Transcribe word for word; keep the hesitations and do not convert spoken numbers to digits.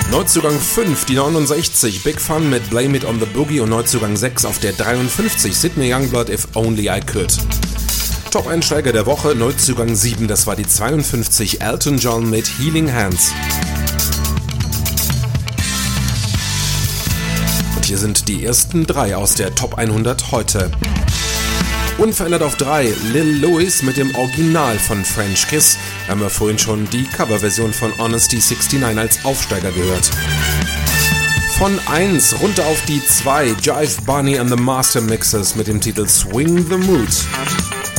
Neuzugang fünf, die neunundsechzig, Big Fun mit Blame It on the Boogie, und Neuzugang sechs auf der dreiundfünfzig, Sydney Youngblood, If Only I Could. Top-Einsteiger der Woche, Neuzugang sieben, das war die zweiundfünfzig, Elton John mit Healing Hands. Und hier sind die ersten drei aus der Top hundert heute. Unverändert auf drei, Lil Louis mit dem Original von French Kiss. Wir haben ja vorhin schon die Coverversion von Honesty neunundsechzig als Aufsteiger gehört. Von eins runter auf die zwei, Jive Bunny and the Master Mixers mit dem Titel Swing the Mood.